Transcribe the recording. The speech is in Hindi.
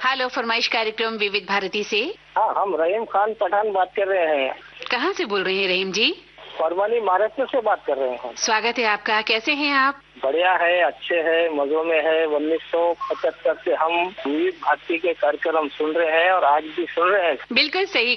हेलो, फरमाइश कार्यक्रम विविध भारती से। हाँ, हम रहीम खान पठान बात कर रहे हैं। कहाँ से बोल रहे हैं रहीम जी? परवानी महाराष्ट्र से बात कर रहे हैं। स्वागत है आपका। कैसे हैं आप? बढ़िया है, अच्छे है, मजों में है। 1975 से हम विविध भारती के कार्यक्रम सुन रहे हैं और आज भी सुन रहे हैं। बिल्कुल सही